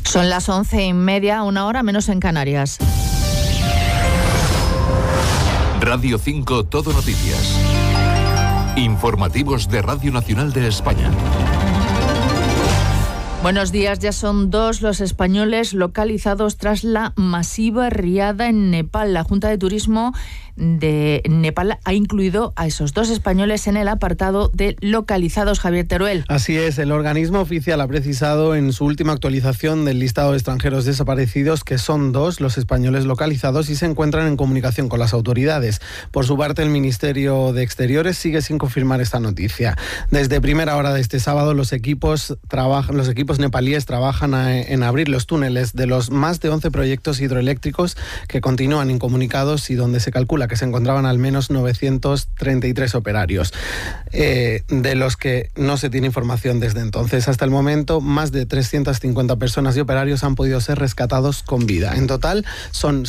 Son las 11:30, una hora menos en Canarias. Radio 5 Todo Noticias. Informativos de Radio Nacional de España. Buenos días, ya son 2 los españoles localizados tras la masiva riada en Nepal. La Junta de Turismo de Nepal ha incluido a esos 2 españoles en el apartado de localizados. Javier Teruel. Así es, el organismo oficial ha precisado en su última actualización del listado de extranjeros desaparecidos que son 2 los españoles localizados y se encuentran en comunicación con las autoridades. Por su parte, el Ministerio de Exteriores sigue sin confirmar esta noticia. Desde primera hora de este sábado, los equipos nepalíes trabajan en abrir los túneles de los más de 11 proyectos hidroeléctricos que continúan incomunicados y donde se calcula que se encontraban al menos 933 operarios, de los que no se tiene información desde entonces. Hasta el momento, más de 350 personas y operarios han podido ser rescatados con vida. En total, son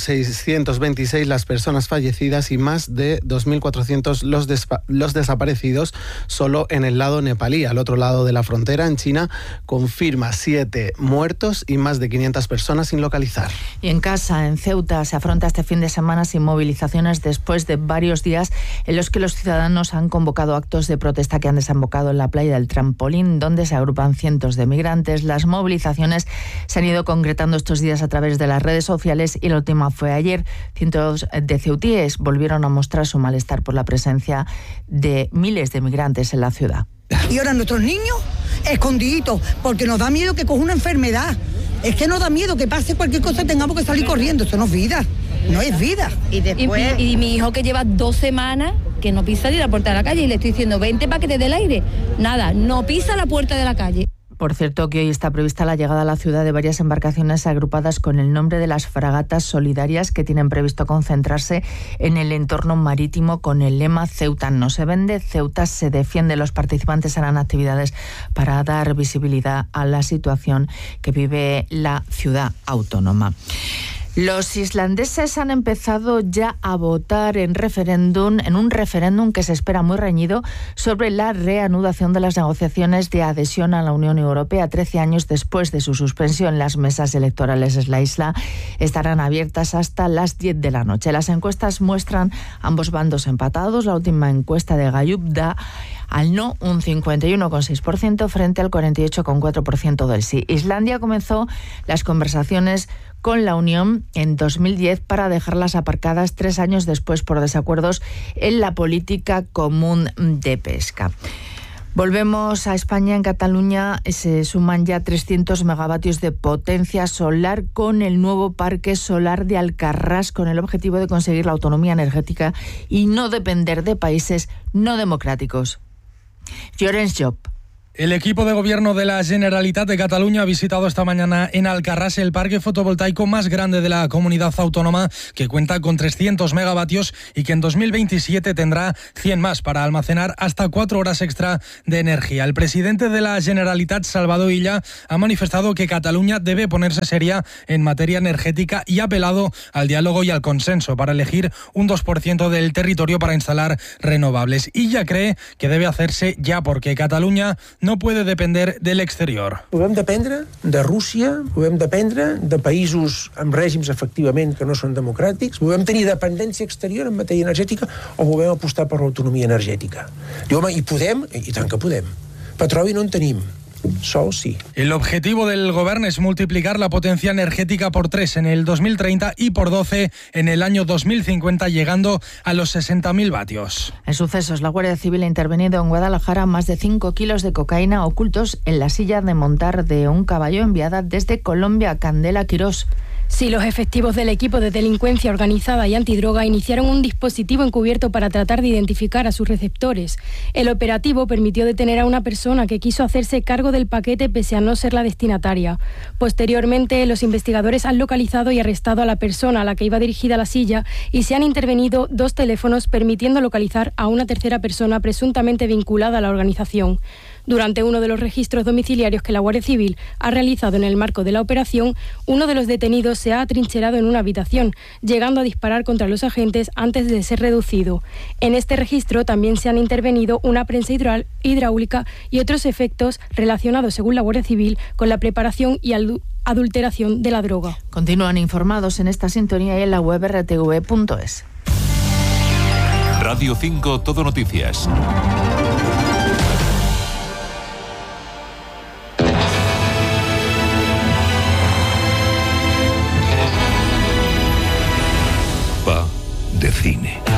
626 las personas fallecidas y más de 2.400 los desaparecidos solo en el lado nepalí. Al otro lado de la frontera, en China, confirma 7 muertos y más de 500 personas sin localizar. Y en casa, en Ceuta, se afronta este fin de semana sin movilizaciones después de varios días en los que los ciudadanos han convocado actos de protesta que han desembocado en la playa del Trampolín, donde se agrupan cientos de migrantes. Las movilizaciones se han ido concretando estos días a través de las redes sociales y la última fue ayer. Cientos de ceutíes volvieron a mostrar su malestar por la presencia de miles de migrantes en la ciudad. Y ahora nuestros niños escondiditos, porque nos da miedo que coja una enfermedad. Es que nos da miedo que pase cualquier cosa y tengamos que salir corriendo. Eso no es vida, no es vida. Y después... y mi hijo que lleva 2 semanas, que no pisa ni la puerta de la calle, y le estoy diciendo, vente para que te dé el aire. Nada, no pisa la puerta de la calle. Por cierto, que hoy está prevista la llegada a la ciudad de varias embarcaciones agrupadas con el nombre de las fragatas solidarias que tienen previsto concentrarse en el entorno marítimo con el lema Ceuta no se vende, Ceuta se defiende. Los participantes harán actividades para dar visibilidad a la situación que vive la ciudad autónoma. Los islandeses han empezado ya a votar en un referéndum que se espera muy reñido sobre la reanudación de las negociaciones de adhesión a la Unión Europea. 13 años después de su suspensión, las mesas electorales en la isla estarán abiertas hasta las 10 de la noche. Las encuestas muestran ambos bandos empatados. La última encuesta de Gallup da al no un 51,6% frente al 48,4% del sí. Islandia comenzó las conversaciones con la Unión en 2010 para dejarlas aparcadas 3 años después por desacuerdos en la política común de pesca. Volvemos a España. En Cataluña se suman ya 300 megavatios de potencia solar con el nuevo parque solar de Alcarràs, con el objetivo de conseguir la autonomía energética y no depender de países no democráticos. Llorenç Job. El equipo de gobierno de la Generalitat de Cataluña ha visitado esta mañana en Alcarràs el parque fotovoltaico más grande de la comunidad autónoma, que cuenta con 300 megavatios y que en 2027 tendrá 100 más para almacenar hasta 4 horas extra de energía. El presidente de la Generalitat, Salvador Illa, ha manifestado que Cataluña debe ponerse seria en materia energética y ha apelado al diálogo y al consenso para elegir un 2% del territorio para instalar renovables. Illa cree que debe hacerse ya porque Cataluña no puede depender del exterior. Podem dependre de Rússia, podem dependre de països amb règims efectivament que no són democràtics, podem tenir dependència exterior en matèria energètica o podem apostar per l'autonomia energètica. Diu, home, i podem? I tant que podem. Petroli no en tenim. Sol sí. El objetivo del gobierno es multiplicar la potencia energética por 3 en el 2030 y por 12 en el año 2050, llegando a los 60.000 vatios. En sucesos, la Guardia Civil ha intervenido en Guadalajara más de 5 kilos de cocaína ocultos en la silla de montar de un caballo enviada desde Colombia. Candela Quirós. Sí, los efectivos del equipo de delincuencia organizada y antidroga iniciaron un dispositivo encubierto para tratar de identificar a sus receptores. El operativo permitió detener a una persona que quiso hacerse cargo del paquete pese a no ser la destinataria. Posteriormente, los investigadores han localizado y arrestado a la persona a la que iba dirigida la silla y se han intervenido 2 teléfonos permitiendo localizar a una tercera persona presuntamente vinculada a la organización. Durante uno de los registros domiciliarios que la Guardia Civil ha realizado en el marco de la operación, uno de los detenidos se ha atrincherado en una habitación, llegando a disparar contra los agentes antes de ser reducido. En este registro también se han intervenido una prensa hidráulica y otros efectos relacionados, según la Guardia Civil, con la preparación y adulteración de la droga. Continúan informados en esta sintonía y en la web rtv.es. Radio 5 Todo Noticias. Va de cine.